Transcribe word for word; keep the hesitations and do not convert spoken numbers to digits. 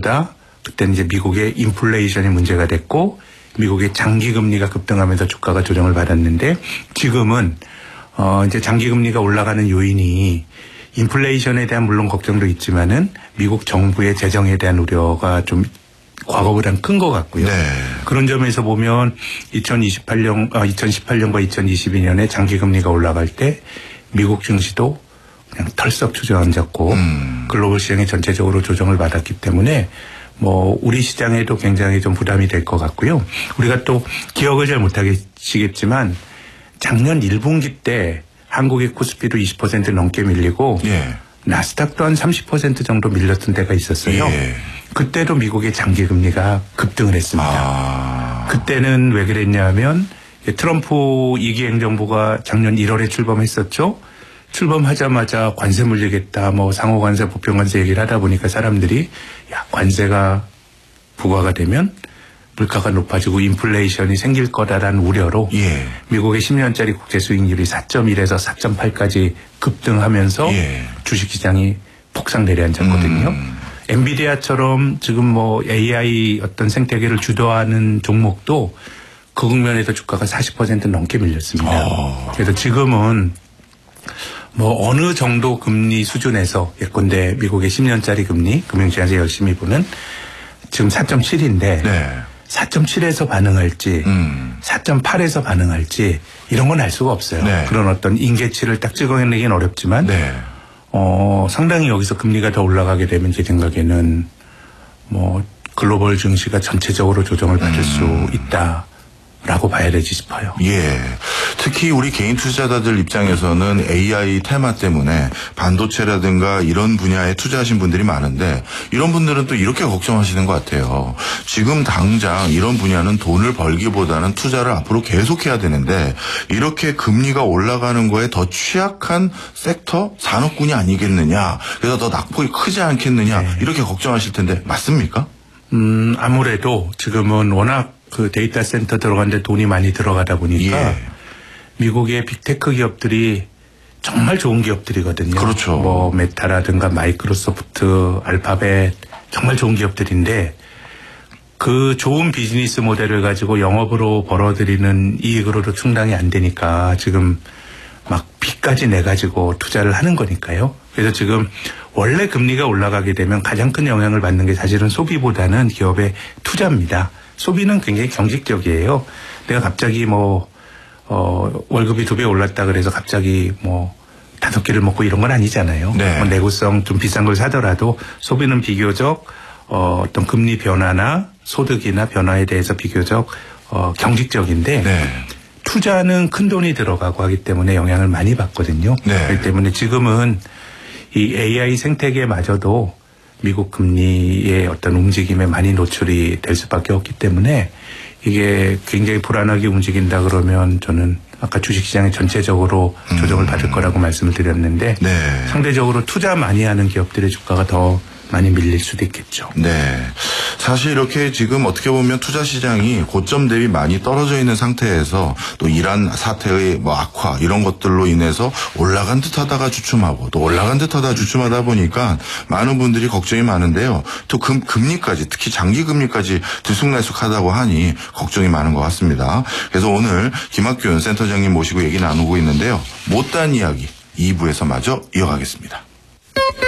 때보다 그때는 이제 미국의 인플레이션이 문제가 됐고 미국의 장기 금리가 급등하면서 주가가 조정을 받았는데 지금은 어 이제 장기 금리가 올라가는 요인이 인플레이션에 대한 물론 걱정도 있지만은 미국 정부의 재정에 대한 우려가 좀 과거보다는 큰 것 같고요. 네. 그런 점에서 보면 이천이십팔 년, 아, 이천십팔 년과 이천이십이 년에 장기 금리가 올라갈 때 미국 증시도 그냥 털썩 주저앉았고 음. 글로벌 시장이 전체적으로 조정을 받았기 때문에 뭐 우리 시장에도 굉장히 좀 부담이 될 것 같고요. 우리가 또 기억을 잘 못하시겠지만 작년 일 분기 때 한국의 코스피도 이십 퍼센트 넘게 밀리고 예. 나스닥도 한 삼십 퍼센트 정도 밀렸던 때가 있었어요. 예. 그때도 미국의 장기 금리가 급등을 했습니다. 아. 그때는 왜 그랬냐면 트럼프 이 기 행정부가 작년 일월에 출범했었죠. 출범하자마자 관세 물리겠다, 뭐 상호 관세, 보편 관세 얘기를 하다 보니까 사람들이 야, 관세가 부과가 되면 물가가 높아지고 인플레이션이 생길 거다라는 우려로 예. 미국의 십 년짜리 국채 수익률이 사 점 일에서 사 점 팔까지 급등하면서 예. 주식시장이 폭삭 내려앉았거든요. 음. 엔비디아처럼 지금 뭐 에이아이 어떤 생태계를 주도하는 종목도 그 국면에서 주가가 사십 퍼센트 넘게 밀렸습니다. 오. 그래서 지금은 뭐 어느 정도 금리 수준에서 예컨대 미국의 십 년짜리 금리 금융시장에서 열심히 보는 지금 사 점 칠인데 네. 사 점 칠에서 반응할지 음. 사 점 팔에서 반응할지 이런 건 알 수가 없어요. 네. 그런 어떤 인계치를 딱 찍어내기는 어렵지만 네. 어, 상당히 여기서 금리가 더 올라가게 되면 제 생각에는 뭐 글로벌 증시가 전체적으로 조정을 받을 음. 수 있다. 라고 봐야 되지 싶어요. 예. 특히 우리 개인 투자자들 입장에서는 에이아이 테마 때문에 반도체라든가 이런 분야에 투자하신 분들이 많은데 이런 분들은 또 이렇게 걱정하시는 것 같아요. 지금 당장 이런 분야는 돈을 벌기보다는 투자를 앞으로 계속해야 되는데 이렇게 금리가 올라가는 거에 더 취약한 섹터, 산업군이 아니겠느냐. 그래서 더 낙폭이 크지 않겠느냐. 네. 이렇게 걱정하실 텐데 맞습니까? 음, 아무래도 지금은 워낙 그 데이터 센터 들어가는데 돈이 많이 들어가다 보니까 예. 미국의 빅테크 기업들이 정말 좋은 기업들이거든요. 그렇죠. 뭐 메타라든가 마이크로소프트, 알파벳 정말 좋은 기업들인데 그 좋은 비즈니스 모델을 가지고 영업으로 벌어들이는 이익으로도 충당이 안 되니까 지금 막 빚까지 내가지고 투자를 하는 거니까요. 그래서 지금 원래 금리가 올라가게 되면 가장 큰 영향을 받는 게 사실은 소비보다는 기업의 투자입니다. 소비는 굉장히 경직적이에요. 내가 갑자기 뭐, 어, 월급이 두 배 올랐다 그래서 갑자기 뭐, 다섯 개를 먹고 이런 건 아니잖아요. 네. 뭐 내구성 좀 비싼 걸 사더라도 소비는 비교적, 어, 어떤 금리 변화나 소득이나 변화에 대해서 비교적, 어, 경직적인데. 네. 투자는 큰 돈이 들어가고 하기 때문에 영향을 많이 받거든요. 네. 그렇기 때문에 지금은 이 에이아이 생태계마저도 미국 금리의 어떤 움직임에 많이 노출이 될 수밖에 없기 때문에 이게 굉장히 불안하게 움직인다 그러면 저는 아까 주식시장이 전체적으로 음. 조정을 받을 거라고 말씀을 드렸는데 네. 상대적으로 투자 많이 하는 기업들의 주가가 더 많이 밀릴 수도 있겠죠. 네. 사실 이렇게 지금 어떻게 보면 투자 시장이 고점 대비 많이 떨어져 있는 상태에서 또 이란 사태의 뭐 악화 이런 것들로 인해서 올라간 듯 하다가 주춤하고 또 올라간 듯 하다가 주춤하다 보니까 많은 분들이 걱정이 많은데요. 또 금, 금리까지 특히 장기 금리까지 들쑥날쑥하다고 하니 걱정이 많은 것 같습니다. 그래서 오늘 김학균 센터장님 모시고 얘기 나누고 있는데요. 못다한 이야기 이 부에서 마저 이어가겠습니다.